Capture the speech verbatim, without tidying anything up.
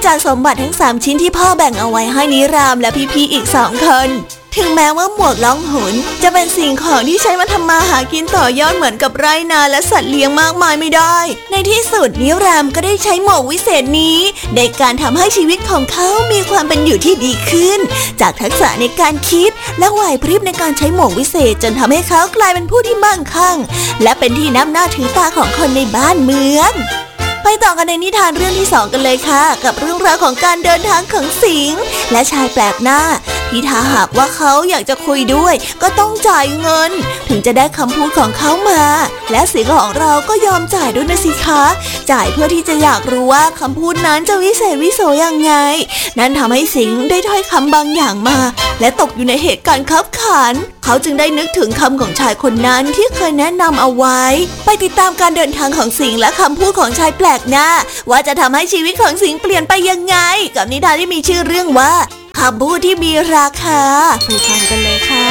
จากสมบัติทั้งสามชิ้นที่พ่อแบ่งเอาไว้ให้นิรามและพี่ๆอีกสองคนถึงแม้ว่าหมวกล่องหนจะเป็นสิ่งของที่ใช้มาทำมาหากินต่อยอดเหมือนกับไร่นาและสัตว์เลี้ยงมากมายไม่ได้ในที่สุดนิรามก็ได้ใช้หมวกวิเศษนี้ในการทำให้ชีวิตของเขามีความเป็นอยู่ที่ดีขึ้นจากทักษะในการคิดและไหวพริบในการใช้หมวกวิเศษจนทำให้เขากลายเป็นผู้ที่มั่งคั่งและเป็นที่นับหน้าถือตาของคนในบ้านเมืองไปต่อกันในนิทานเรื่องที่สองกันเลยค่ะกับเรื่องราวของการเดินทางของสิงห์และชายแปลกหน้าที่ถ้าหากว่าเขาอยากจะคุยด้วยก็ต้องจ่ายเงินถึงจะได้คำพูดของเขามาและสิงห์ของเราก็ยอมจ่ายด้วยนะสิคะจ่ายเพื่อที่จะอยากรู้ว่าคำพูดนั้นจะวิเศษวิโสยังไงนั่นทำให้สิงห์ได้ถ้อยคำบางอย่างมาและตกอยู่ในเหตุการณ์คับขันเขาจึงได้นึกถึงคำของชายคนนั้นที่เคยแนะนำเอาไว้ไปติดตามการเดินทางของสิงห์และคำพูดของชายแปลกหน้าว่าจะทำให้ชีวิตของสิงห์เปลี่ยนไปยังไงกับนิทานที่มีชื่อเรื่องว่าคำพูดที่มีราคาไปฟังกันเลยค่ะ